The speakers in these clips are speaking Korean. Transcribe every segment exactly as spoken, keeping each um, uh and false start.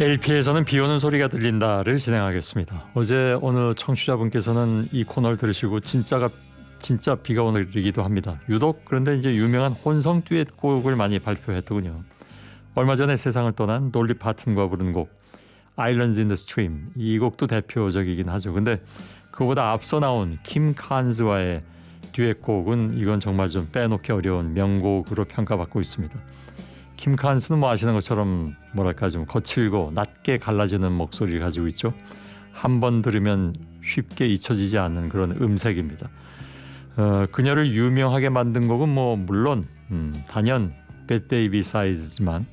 엘피에서는 비 오는 소리가 들린다를 진행하겠습니다. 어제 어느 청취자분께서는 이 코너를 들으시고 진짜가 진짜 비가 오기도 합니다. 유독 그런데 이제 유명한 혼성 듀엣곡을 많이 발표했더군요. 얼마 전에 세상을 떠난 돌리 파튼과 부른 곡 Islands in the Stream, 이 곡도 대표적이긴 하죠. 근데 그보다 앞서 나온 킴 칸즈와의 듀엣곡은 이건 정말 좀 빼놓기 어려운 명곡으로 평가받고 있습니다. 킴 칸스는 뭐 아시는 것처럼 뭐랄까 좀 거칠고 낮게 갈라지는 목소리를 가지고 있죠. 한 번 들으면 쉽게 잊혀지지 않는 그런 음색입니다. 어, 그녀를 유명하게 만든 곡은 뭐 물론 음, 단연 Bette Davis지만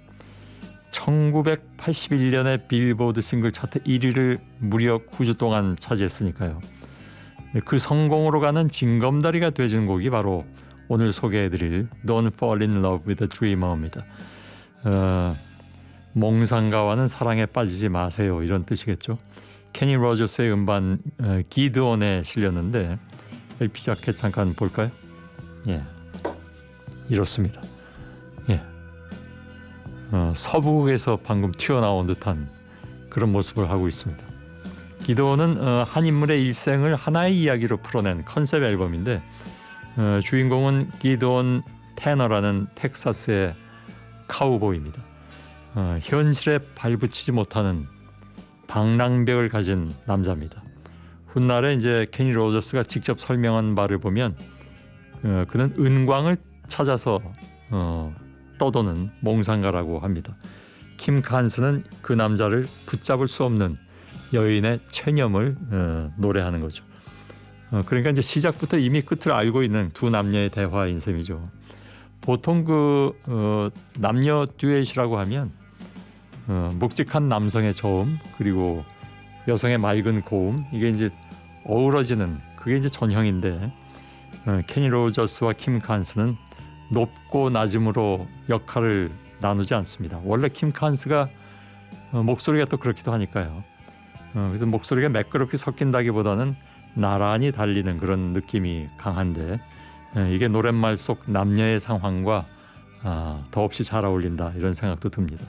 천구백팔십일 년에 빌보드 싱글 차트 일 위를 무려 구 주 동안 차지했으니까요. 그 성공으로 가는 징검다리가 되준 곡이 바로 오늘 소개해드릴 Don't Fall in Love with a Dreamer입니다. 어, 몽상가와는 사랑에 빠지지 마세요, 이런 뜻이겠죠. 케니 로저스의 음반 어, 기드온에 실렸는데 엘피 자켓 잠깐 볼까요? 예, 이렇습니다. 예, 어, 서부에서 방금 튀어나온 듯한 그런 모습을 하고 있습니다. 기드온은 어, 한 인물의 일생을 하나의 이야기로 풀어낸 컨셉 앨범인데 어, 주인공은 기드온 테너라는 텍사스의 카우보이입니다. 어, 현실에 발붙이지 못하는 방랑벽을 가진 남자입니다. 훗날에 이제 케니 로저스가 직접 설명한 바를 보면 어, 그는 은광을 찾아서 어, 떠도는 몽상가라고 합니다. 킴 칸스는 그 남자를 붙잡을 수 없는 여인의 체념을 어, 노래하는 거죠. 어, 그러니까 이제 시작부터 이미 끝을 알고 있는 두 남녀의 대화인 셈이죠. 보통 그 어, 남녀 듀엣이라고 하면 어, 묵직한 남성의 저음 그리고 여성의 맑은 고음, 이게 이제 어우러지는 그게 이제 전형인데 어, 케니 로저스와 킴 칸스는 높고 낮음으로 역할을 나누지 않습니다. 원래 킴 칸스가 어, 목소리가 또 그렇기도 하니까요. 어, 그래서 목소리가 매끄럽게 섞인다기보다는 나란히 달리는 그런 느낌이 강한데 에, 이게 노랫말 속 남녀의 상황과 아, 더없이 잘 어울린다, 이런 생각도 듭니다.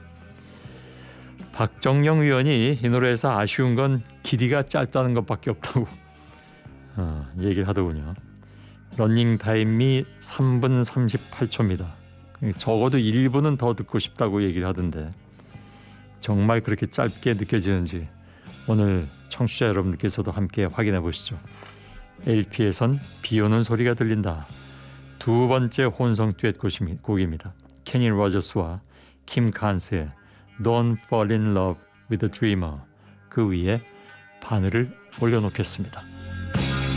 박정영 의원이 이 노래에서 아쉬운 건 길이가 짧다는 것밖에 없다고 어, 얘기를 하더군요. 러닝 타임이 삼 분 삼십팔 초입니다. 적어도 일 분은 더 듣고 싶다고 얘기를 하던데 정말 그렇게 짧게 느껴지는지 오늘 청취자 여러분들께서도 함께 확인해 보시죠. 엘피에선 비 오는 소리가 들린다. 두 번째 혼성 듀엣 곡입니다. 케니 로저스와 킴 칸스의 Don't Fall in Love with a Dreamer, 그 위에 바늘을 올려놓겠습니다.